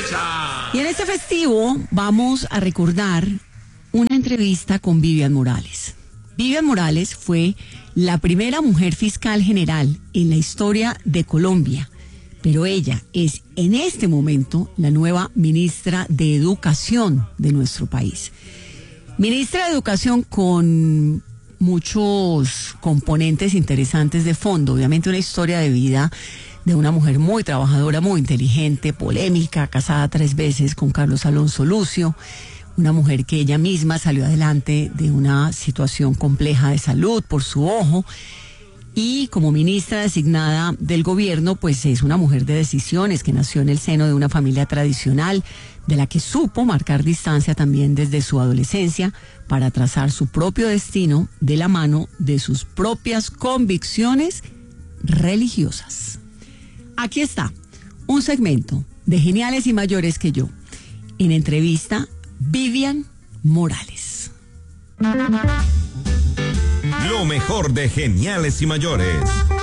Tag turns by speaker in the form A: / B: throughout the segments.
A: Y en este festivo vamos a recordar una entrevista con Vivian Morales. Vivian Morales fue la primera mujer fiscal general en la historia de Colombia, pero ella es en este momento la nueva ministra de Educación de nuestro país. Ministra de Educación con muchos componentes interesantes de fondo, obviamente una historia de vida de una mujer muy trabajadora, muy inteligente, polémica, casada 3 veces con Carlos Alonso Lucio, una mujer que ella misma salió adelante de una situación compleja de salud por su ojo, y como ministra designada del gobierno, pues es una mujer de decisiones que nació en el seno de una familia tradicional, de la que supo marcar distancia también desde su adolescencia para trazar su propio destino de la mano de sus propias convicciones religiosas. Aquí está un segmento de Geniales y Mayores que yo, en entrevista Vivian Morales.
B: Lo mejor de Geniales y Mayores.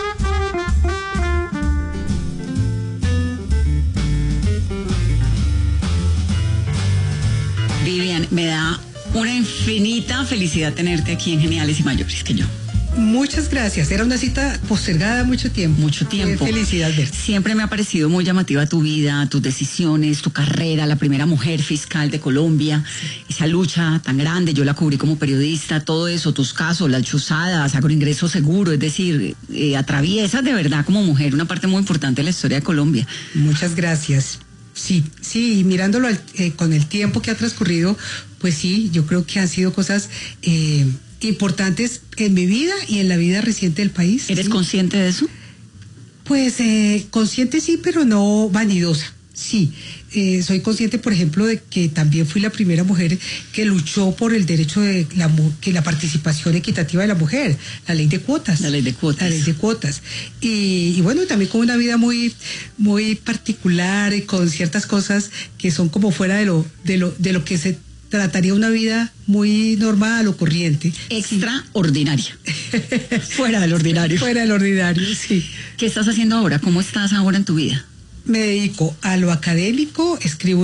A: Vivian, me da una infinita felicidad tenerte aquí en Geniales y Mayores que yo.
C: Muchas gracias. Era una cita postergada mucho tiempo.
A: Mucho tiempo.
C: Qué felicidad verte.
A: Siempre me ha parecido muy llamativa tu vida, tus decisiones, tu carrera, la primera mujer fiscal de Colombia, esa lucha tan grande, yo la cubrí como periodista, todo eso, tus casos, las chuzadas, agroingreso seguro, es decir, atraviesas de verdad como mujer una parte muy importante de la historia de Colombia.
C: Muchas gracias. Sí, mirándolo con el tiempo que ha transcurrido, pues sí, yo creo que han sido cosas importantes en mi vida y en la vida reciente del país.
A: ¿Eres
C: ¿sí?
A: consciente de eso?
C: Pues consciente sí, pero no vanidosa. Sí, soy consciente, por ejemplo, de que también fui la primera mujer que luchó por el derecho de la participación equitativa de la mujer, la ley de cuotas.
A: La ley de cuotas.
C: La ley de cuotas. Y bueno, también con una vida muy, muy particular y con ciertas cosas que son como fuera de lo que se trataría una vida muy normal o corriente.
A: Extraordinaria. Fuera del ordinario.
C: Fuera del ordinario, sí.
A: ¿Qué estás haciendo ahora? ¿Cómo estás ahora en tu vida?
C: Me dedico a lo académico, escribo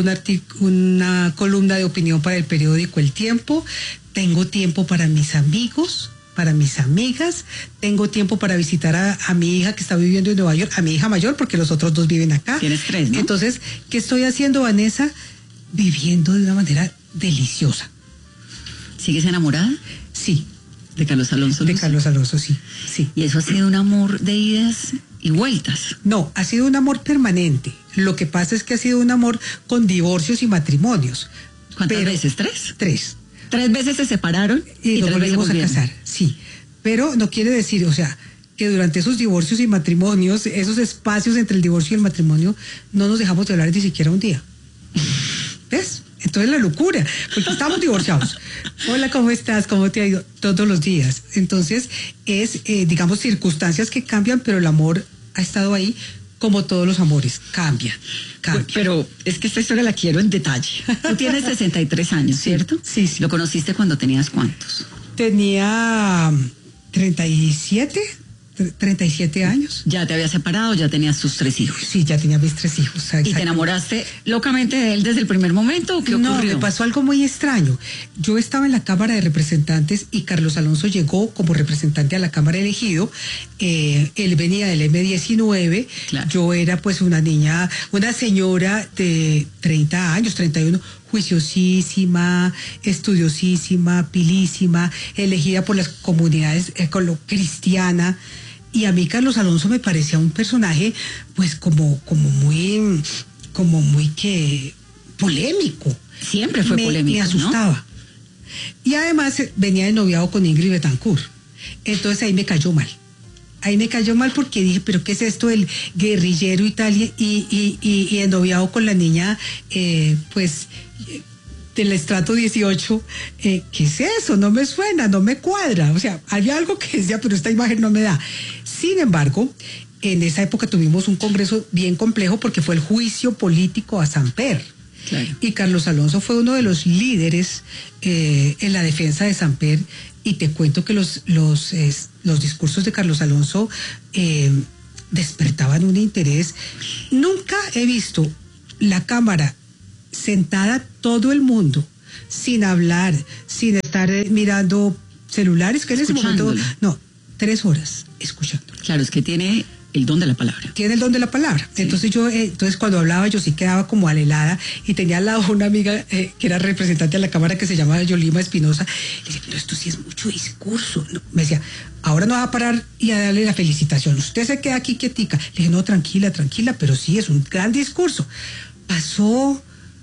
C: una columna de opinión para el periódico El Tiempo, tengo tiempo para mis amigos, para mis amigas, tengo tiempo para visitar a mi hija que está viviendo en Nueva York, a mi hija mayor, porque los otros 2 viven acá.
A: Tienes 3, ¿no?
C: Entonces, ¿qué estoy haciendo, Vanessa? Viviendo de una manera deliciosa.
A: ¿Sigues enamorada?
C: Sí.
A: ¿De Carlos Alonso Lucio?
C: De Carlos Alonso, sí.
A: ¿Y eso ha sido un amor de idas y vueltas?
C: No, ha sido un amor permanente. Lo que pasa es que ha sido un amor con divorcios y matrimonios.
A: ¿Cuántas veces? 3.
C: 3.
A: 3 veces se separaron
C: y nos volvimos a casar, sí. Pero no quiere decir, o sea, que durante esos divorcios y matrimonios, esos espacios entre el divorcio y el matrimonio, no nos dejamos de hablar ni siquiera un día. ¿Ves? Entonces la locura, porque estamos divorciados. Hola, ¿cómo estás? ¿Cómo te ha ido? Todos los días. Entonces es, digamos, circunstancias que cambian, pero el amor ha estado ahí, como todos los amores, cambia.
A: Pero es que esta historia la quiero en detalle. Tú tienes 63 años, ¿cierto?
C: Sí.
A: ¿Lo conociste cuando tenías cuántos?
C: Tenía 37 años.
A: ¿Ya te habías separado? ¿Ya tenías tus 3 hijos?
C: Sí, ya tenía mis 3 hijos.
A: ¿Y te enamoraste locamente de él desde el primer momento o qué ocurrió?
C: No, me pasó algo muy extraño. Yo estaba en la Cámara de Representantes y Carlos Alonso llegó como representante a la Cámara elegido. Él venía del M19.
A: Claro.
C: Yo era pues una señora de 30 años, 31, juiciosísima, estudiosísima, pilísima, elegida por las comunidades cristiana. Y a mí Carlos Alonso me parecía un personaje pues como muy polémico.
A: Siempre fue polémico,
C: me asustaba. ¿No? Y además venía de noviado con Ingrid Betancourt. Entonces ahí me cayó mal. Porque dije, pero ¿qué es esto del guerrillero y tal? Y el noviado con la niña, pues del estrato 18, ¿qué es eso? No me suena, no me cuadra. O sea, había algo que decía, pero esta imagen no me da. Sin embargo, en esa época tuvimos un congreso bien complejo porque fue el juicio político a Samper.
A: Claro.
C: Y Carlos Alonso fue uno de los líderes en la defensa de Samper. Y te cuento que los discursos de Carlos Alonso despertaban un interés. Nunca he visto la Cámara sentada todo el mundo, sin hablar, sin estar mirando celulares, que en ese momento, no, 3 horas escuchándolo.
A: Claro, es que tiene el don de la palabra.
C: Tiene el don de la palabra. Sí. Entonces cuando hablaba yo sí quedaba como alelada y tenía al lado una amiga que era representante de la Cámara que se llamaba Yolima Espinosa. Le decía, pero esto sí es mucho discurso. No, me decía, ahora no va a parar y a darle la felicitación. Usted se queda aquí quietica. Le dije, no, tranquila, pero sí, es un gran discurso. Pasó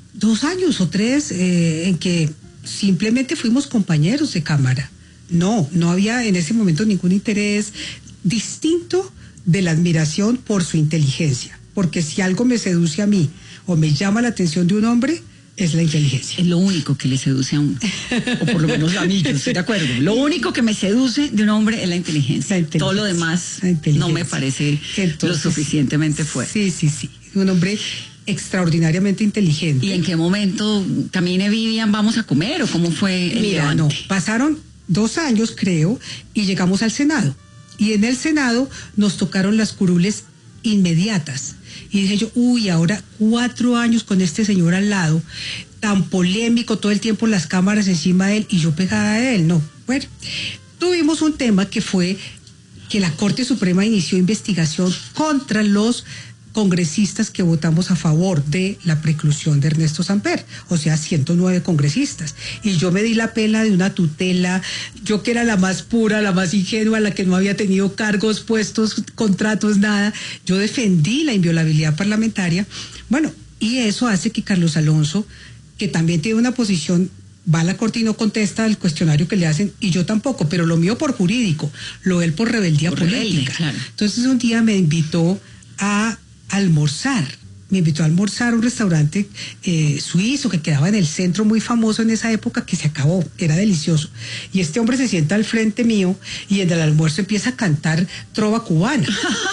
C: 2 años o 3 en que simplemente fuimos compañeros de Cámara. No había en ese momento ningún interés distinto de la admiración por su inteligencia, porque si algo me seduce a mí o me llama la atención de un hombre, es la inteligencia.
A: Es lo único que le seduce a uno, o por lo menos a mí, yo estoy de acuerdo. Lo único que me seduce de un hombre es la inteligencia. Todo lo demás no me parece lo suficientemente fuerte.
C: Sí, un hombre extraordinariamente inteligente.
A: ¿Y en qué momento, camine Vivian, vamos a comer o cómo fue el
C: Mira, no, pasaron 2 años creo y llegamos al Senado. Y en el Senado nos tocaron las curules inmediatas. Y dije yo, ahora 4 años con este señor al lado, tan polémico, todo el tiempo las cámaras encima de él y yo pegada a él. No, bueno, tuvimos un tema que fue que la Corte Suprema inició investigación contra los congresistas que votamos a favor de la preclusión de Ernesto Samper, o sea, 109 congresistas. Y yo me di la pela de una tutela, yo que era la más pura, la más ingenua, la que no había tenido cargos, puestos, contratos, nada. Yo defendí la inviolabilidad parlamentaria. Bueno, y eso hace que Carlos Alonso, que también tiene una posición, va a la Corte y no contesta el cuestionario que le hacen, y yo tampoco, pero lo mío por jurídico, lo él por rebeldía política. Claro. Entonces un día me invitó a almorzar. Me invitó a almorzar a un restaurante suizo que quedaba en el centro, muy famoso en esa época, que se acabó, era delicioso. Y este hombre se sienta al frente mío y en el almuerzo empieza a cantar trova cubana.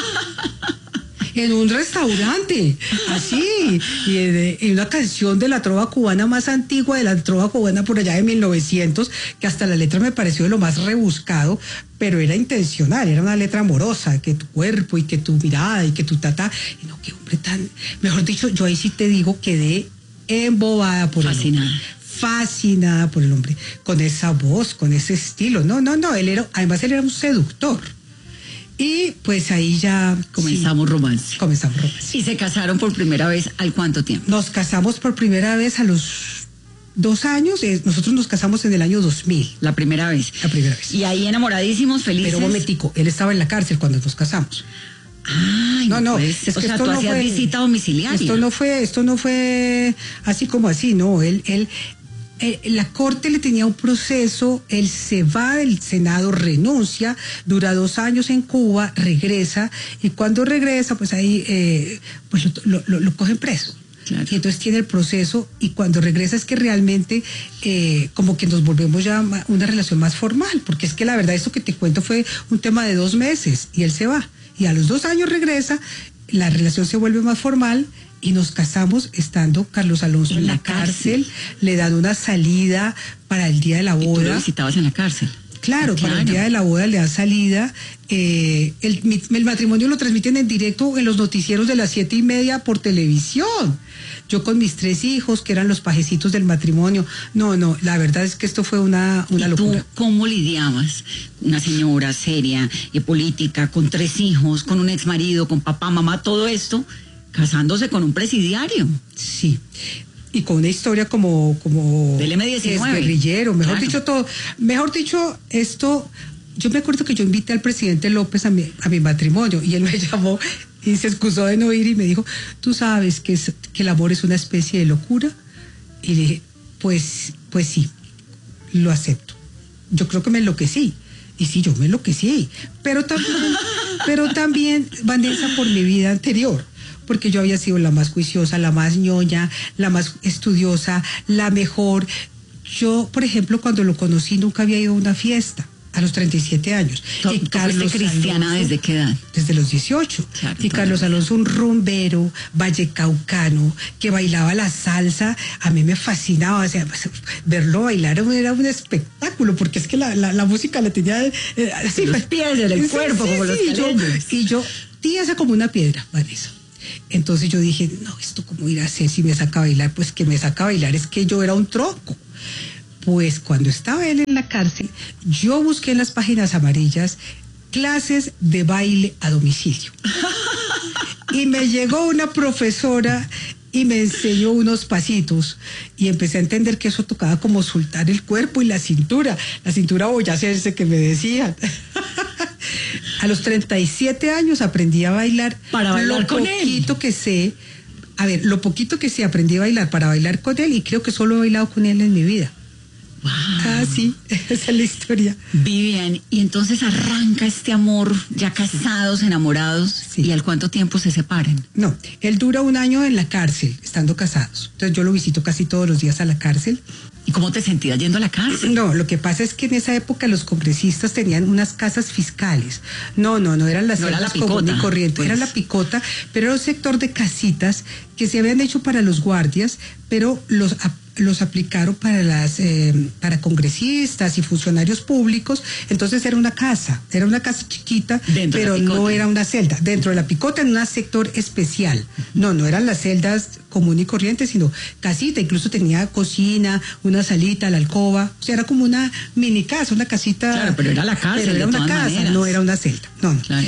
C: En un restaurante, así, y una canción de la trova cubana más antigua, de la trova cubana por allá de 1900, que hasta la letra me pareció de lo más rebuscado, pero era intencional, era una letra amorosa, que tu cuerpo y que tu mirada y que tu tata, y no, qué hombre tan, mejor dicho, yo ahí sí te digo, quedé embobada por el hombre. Fascinada por el hombre, con esa voz, con ese estilo, además él era un seductor. Y pues ahí ya
A: comenzamos romance.
C: ¿Y
A: se casaron por primera vez al cuánto tiempo?
C: Nos casamos por primera vez a los 2 años. Nosotros nos casamos en el año 2000.
A: La primera vez.
C: Y
A: ahí enamoradísimos, felices.
C: Pero momentico, él estaba en la cárcel cuando nos casamos.
A: Ay, no. Pues, es que esto tú hacías visita domiciliaria.
C: Esto no fue así como así, no. La Corte le tenía un proceso, él se va del Senado, renuncia, dura 2 años en Cuba, regresa, y cuando regresa, pues ahí pues lo cogen preso. Claro. Y entonces tiene el proceso, y cuando regresa es que realmente como que nos volvemos ya una relación más formal, porque es que la verdad esto que te cuento fue un tema de 2 meses, y él se va, y a los 2 años regresa, la relación se vuelve más formal, y nos casamos estando Carlos Alonso en la cárcel, le dan una salida para el día de la boda.
A: ¿Y tú lo visitabas en la cárcel?
C: Claro, para el día de la boda le dan salida. El matrimonio lo transmiten en directo en los noticieros de las 7:30 por televisión. Yo con mis 3 hijos, que eran los pajecitos del matrimonio. No, la verdad es que esto fue una locura.
A: ¿Tú cómo lidiabas? Una señora seria, política, con 3 hijos, con un exmarido, con papá, mamá, todo esto, casándose con un presidiario.
C: Sí. Y con una historia como
A: del M-19.
C: Guerrillero, mejor dicho todo. Mejor dicho, esto, yo me acuerdo que yo invité al presidente López a mi matrimonio, y él me llamó y se excusó de no ir y me dijo, ¿tú sabes que el amor es una especie de locura? Y le dije, pues sí, lo acepto. Yo creo que me enloquecí. Y sí, yo me enloquecí. Pero también, Vanessa, por mi vida anterior. Porque yo había sido la más juiciosa, la más ñoña, la más estudiosa, la mejor. Yo, por ejemplo, cuando lo conocí nunca había ido a una fiesta, a los 37 años.
A: ¿Y Carlos cristiana Alonso, desde qué edad?
C: Desde los 18. Claro, y Carlos Alonso, un rumbero, vallecaucano, que bailaba la salsa, a mí me fascinaba. O sea, verlo bailar era un espectáculo, porque es que la música la tenía
A: así, los pies en el cuerpo, como los caleños.
C: Y yo, tiesa como una piedra, Vanessa. Entonces yo dije, no, ¿esto cómo ir a hacer si me saca a bailar? Pues que me saca a bailar es que yo era un tronco. Pues cuando estaba él en la cárcel, yo busqué en las páginas amarillas clases de baile a domicilio. Y me llegó una profesora y me enseñó unos pasitos y empecé a entender que eso tocaba como soltar el cuerpo y la cintura boyacense que me decían. A los 37 años aprendí a bailar.
A: Para bailar con él.
C: Lo poquito que sé aprendí a bailar para bailar con él y creo que solo he bailado con él en mi vida.
A: Wow.
C: Ah, sí, esa es la historia.
A: Vivian, y entonces arranca este amor, ya casados, enamorados,
C: Sí.
A: ¿y al cuánto tiempo se separan?
C: No, él dura 1 año en la cárcel, estando casados. Entonces yo lo visito casi todos los días a la cárcel.
A: ¿Y cómo te sentías yendo a la cárcel?
C: No, lo que pasa es que en esa época los congresistas tenían unas casas fiscales. No eran las
A: No era
C: celdas
A: la picota,
C: común y corriente,
A: pues.
C: era la picota, pero era un sector de casitas que se habían hecho para los guardias, pero los aplicaron para congresistas y funcionarios públicos. Entonces era una casa chiquita,
A: Dentro de la
C: pero
A: picota.
C: no era una celda. Dentro de la picota en un sector especial. No eran las celdas común y corriente, sino casita. Incluso tenía cocina, una salita, la alcoba. O sea, era como una mini casa, una casita.
A: Claro, pero era la cárcel,
C: Pero era
A: de
C: una
A: todas
C: casa,
A: maneras.
C: no era una celda. No.
A: Claro.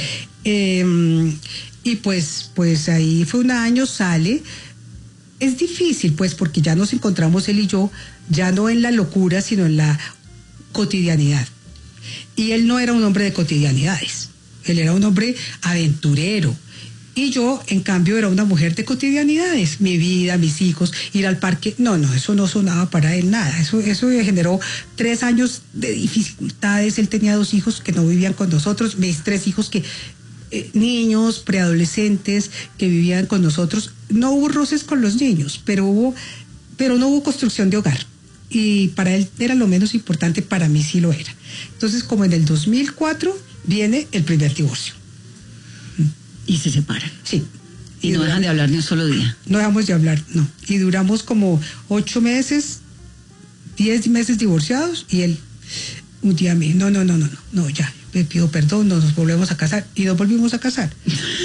C: Y pues ahí fue 1 año, sale. Es difícil, pues, porque ya nos encontramos él y yo, ya no en la locura, sino en la cotidianidad. Y él no era un hombre de cotidianidades, él era un hombre aventurero. Y yo, en cambio, era una mujer de cotidianidades, mi vida, mis hijos, ir al parque. No, eso no sonaba para él nada. Eso generó 3 años de dificultades. Él tenía 2 hijos que no vivían con nosotros, mis 3 hijos que... niños, preadolescentes que vivían con nosotros. No hubo roces con los niños, pero no hubo construcción de hogar. Y para él era lo menos importante, para mí sí lo era. Entonces, como en el 2004, viene el primer divorcio.
A: Y se separan.
C: Sí.
A: Y no dejan de hablar ni un solo día.
C: No dejamos de hablar, no. Y duramos como 8 meses, 10 meses divorciados, y él un día me dijo, no, ya, me pido perdón, nos volvemos a casar. Y nos volvimos a casar.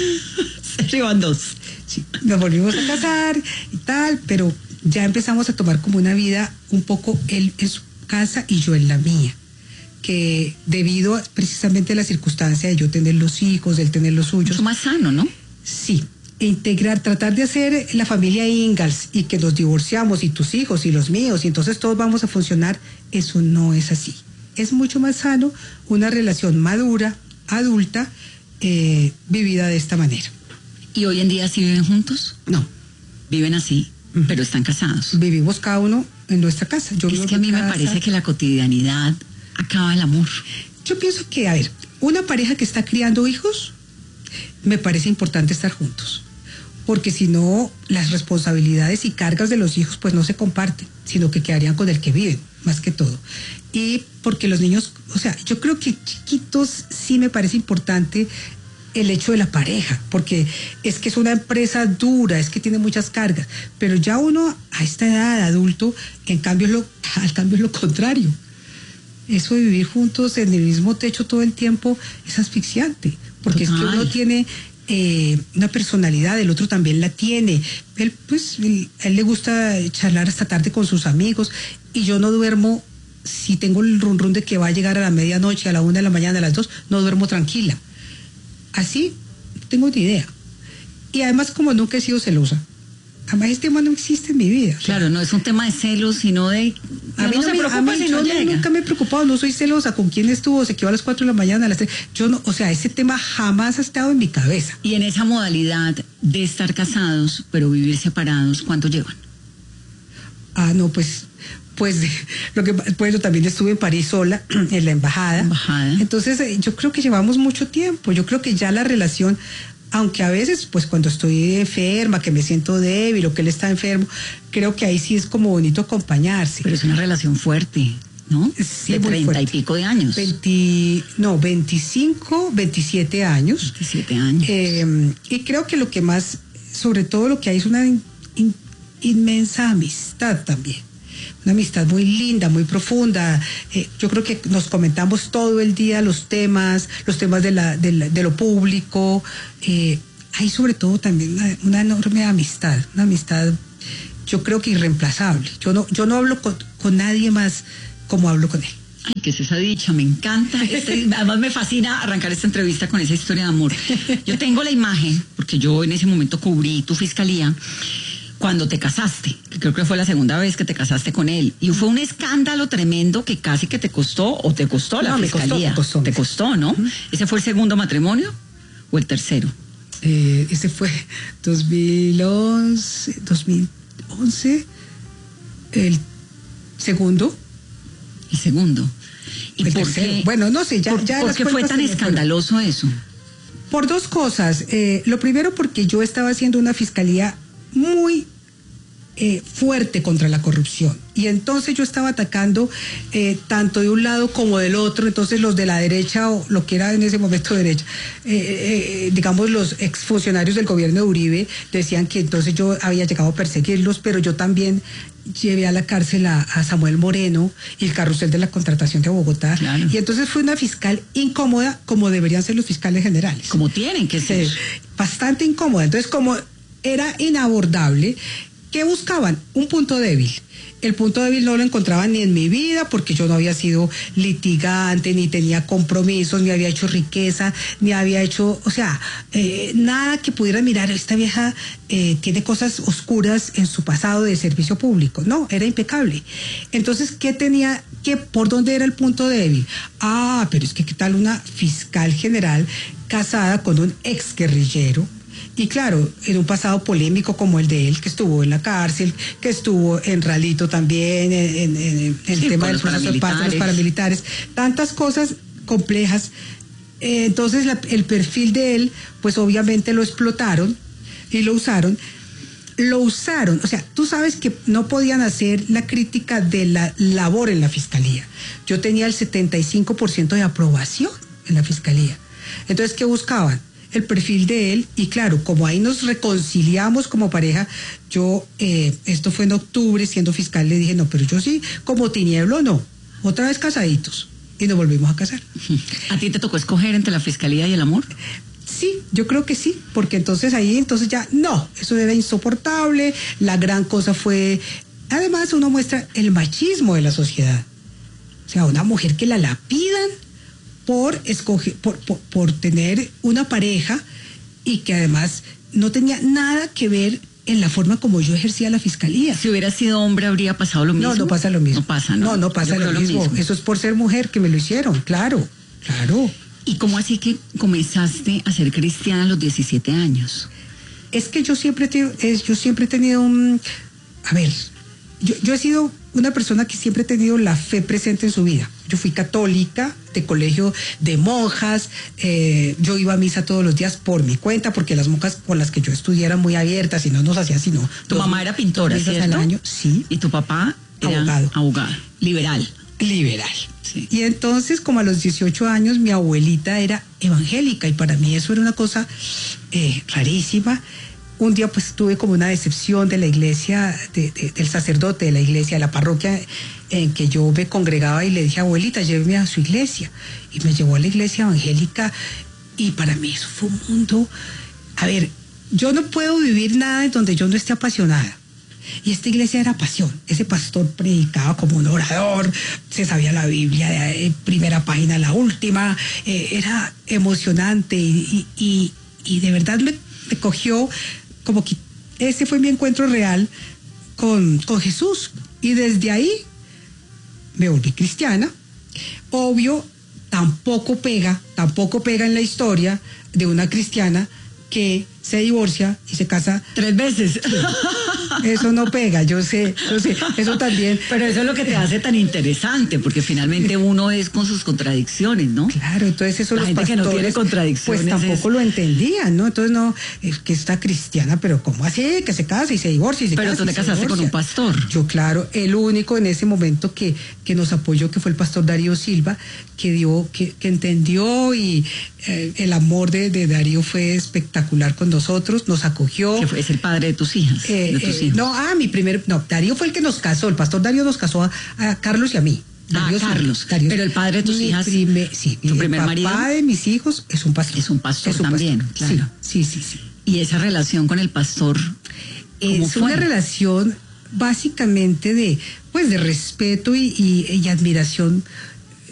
A: Se llevan 2.
C: Sí, nos volvimos a casar y tal, pero ya empezamos a tomar como una vida un poco él en su casa y yo en la mía, que debido precisamente a la circunstancia de yo tener los hijos, de él tener los suyos.
A: Mucho más sano, ¿no?
C: Sí, tratar de hacer la familia Ingalls y que nos divorciamos y tus hijos y los míos y entonces todos vamos a funcionar, eso no es así. Es mucho más sano una relación madura, adulta, vivida de esta manera.
A: ¿Y hoy en día sí viven juntos?
C: No,
A: Viven así, pero están casados.
C: vivimos cada uno en nuestra casa. Yo vivo
A: Es que a
C: en
A: mí me
C: casa.
A: parece que la cotidianidad acaba el amor.
C: Yo pienso que, a ver, una pareja que está criando hijos, me parece importante estar juntos. Porque si no, las responsabilidades y cargas de los hijos pues no se comparten, sino que quedarían con el que viven, más que todo. Y porque los niños, o sea, yo creo que chiquitos sí me parece importante el hecho de la pareja, porque es que es una empresa dura, es que tiene muchas cargas, pero ya uno a esta edad adulto, al cambio es lo contrario. Eso de vivir juntos en el mismo techo todo el tiempo es asfixiante, porque
A: Total.
C: es que uno tiene una personalidad, el otro también la tiene. A él le gusta charlar hasta tarde con sus amigos y yo no duermo. Si tengo el run de que va a llegar a la medianoche, a la 1 de la mañana, a las 2, no duermo tranquila. Así, no tengo ni idea. Y además, como nunca he sido celosa, además este tema no existe en mi vida.
A: Claro, no es un tema de celos, sino de...
C: A mí
A: no se preocupa si no llega.
C: nunca me he preocupado, no soy celosa. ¿Con quién estuvo? Se quedó a las 4 de la mañana, a las 3. Yo no, o sea, ese tema jamás ha estado en mi cabeza.
A: Y en esa modalidad de estar casados, pero vivir separados, ¿cuánto llevan?
C: Ah, no, pues yo también estuve en París sola, en la embajada. Entonces, yo creo que llevamos mucho tiempo. Yo creo que ya la relación, aunque a veces, pues cuando estoy enferma, que me siento débil o que él está enfermo, creo que ahí sí es como bonito acompañarse.
A: Pero es una relación fuerte, ¿no?
C: Sí,
A: de
C: muy
A: 30
C: fuerte.
A: y pico de años.
C: 25, 27 años.
A: 27 años.
C: Y creo que lo que más, sobre todo lo que hay es una inmensa amistad también. Una amistad muy linda, muy profunda. Yo creo que nos comentamos todo el día los temas de lo público. hay sobre todo también una enorme amistad, una amistad, yo creo que irreemplazable. Yo no hablo con nadie más como hablo con él.
A: Ay, qué es esa dicha, me encanta. Además me fascina arrancar esta entrevista con esa historia de amor. Yo tengo la imagen, porque yo en ese momento cubrí tu fiscalía, cuando te casaste, que creo que fue la segunda vez que te casaste con él. Y fue un escándalo tremendo que casi que te costó, o te costó la fiscalía. Te costó, ¿no? ¿Ese fue el segundo matrimonio o el tercero?
C: Ese fue 2011, el segundo.
A: El segundo. ¿Y
C: el
A: por
C: tercero?
A: qué?
C: Bueno, no sé,
A: ¿Por qué fue tan escandaloso eso?
C: Por dos cosas. Lo primero, porque yo estaba haciendo una fiscalía muy fuerte contra la corrupción, y entonces yo estaba atacando tanto de un lado como del otro. Entonces los de la derecha, o lo que era en ese momento derecha, digamos los exfuncionarios del gobierno de Uribe, decían que entonces yo había llegado a perseguirlos, pero yo también llevé a la cárcel a Samuel Moreno y el carrusel de la contratación de Bogotá. Claro. Y entonces fue una fiscal incómoda, como deberían ser los fiscales generales.
A: Como tienen que ser.
C: Bastante incómoda. Entonces, como era inabordable, ¿qué buscaban? Un punto débil. El punto débil no lo encontraban ni en mi vida, porque yo no había sido litigante, ni tenía compromisos, ni había hecho riqueza, ni había hecho, o sea, nada que pudiera mirar, esta vieja tiene cosas oscuras en su pasado de servicio público. No, era impecable. Entonces, ¿por dónde era el punto débil? Pero es que ¿qué tal una fiscal general casada con un exguerrillero? Y claro, en un pasado polémico como el de él, que estuvo en la cárcel, que estuvo en Ralito también, en el tema del proceso de paz de los paramilitares, tantas cosas complejas. Entonces el perfil de él, pues obviamente lo explotaron y lo usaron. O sea, tú sabes que no podían hacer la crítica de la labor en la fiscalía. Yo tenía el 75% de aprobación en la fiscalía. Entonces, ¿qué buscaban? El perfil de él. Y claro, como ahí nos reconciliamos como pareja, yo, esto fue en octubre, siendo fiscal, le dije, no, pero yo sí, como Tinieblo, no, otra vez casaditos, y nos volvimos a casar.
A: ¿A ti te tocó escoger entre la fiscalía y el amor?
C: Sí, yo creo que sí, porque entonces ya, no, eso era insoportable. La gran cosa fue, además uno muestra el machismo de la sociedad. O sea, una mujer que la lapidan por escoger, por tener una pareja, y que además no tenía nada que ver en la forma como yo ejercía la fiscalía.
A: Si hubiera sido hombre, ¿habría pasado lo mismo?
C: No, no pasa lo mismo.
A: No pasa, ¿no?
C: No pasa lo mismo. Eso es por ser mujer que me lo hicieron, claro.
A: ¿Y cómo así que comenzaste a ser cristiana a los 17 años?
C: Es que yo siempre he tenido un... A ver, yo he sido una persona que siempre he tenido la fe presente en su vida. Yo fui católica, de colegio de monjas, yo iba a misa todos los días por mi cuenta, porque las monjas con las que yo estudié eran muy abiertas y no nos hacían sino...
A: ¿Tu mamá era pintora, cierto?
C: Al año, sí.
A: ¿Y tu papá era abogado? Liberal. Sí.
C: Y entonces, como a los 18 años, mi abuelita era evangélica, y para mí eso era una cosa rarísima. Un día pues tuve como una decepción de la iglesia, del sacerdote de la iglesia, de la parroquia en que yo me congregaba, y le dije, abuelita, lléveme a su iglesia. Y me llevó a la iglesia evangélica, y para mí eso fue un mundo... A ver, yo no puedo vivir nada en donde yo no esté apasionada. Y esta iglesia era pasión. Ese pastor predicaba como un orador, se sabía la Biblia de primera página a la última, era emocionante, y de verdad me cogió como que ese fue mi encuentro real con Jesús, y desde ahí me volví cristiana. Obvio, tampoco pega en la historia de una cristiana que se divorcia y se casa
A: 3 veces.
C: Eso no pega, yo sé, eso también.
A: Pero eso es lo que te hace tan interesante, porque finalmente uno es con sus contradicciones, ¿no?
C: Claro, entonces eso
A: la
C: los
A: gente
C: pastores,
A: que no tiene contradicciones,
C: pues tampoco lo entendían, ¿no? Entonces no, es que está cristiana, pero ¿cómo así? Que se casa y se divorcia y se
A: Pero
C: casa.
A: tú te casaste con un pastor.
C: Yo, claro, el único en ese momento que nos apoyó, que fue el pastor Darío Silva, que entendió, y el amor de Darío fue espectacular con nosotros, nos acogió.
A: Que es el padre de tus hijas.
C: Darío fue el que nos casó, el pastor Darío nos casó a Carlos y a mí.
A: Carlos. Pero el padre de tus hijas,
C: tu primer marido. El papá de mis hijos es un pastor.
A: Es un pastor también, claro.
C: Sí.
A: ¿Y esa relación con el pastor?
C: Es una relación básicamente de respeto y admiración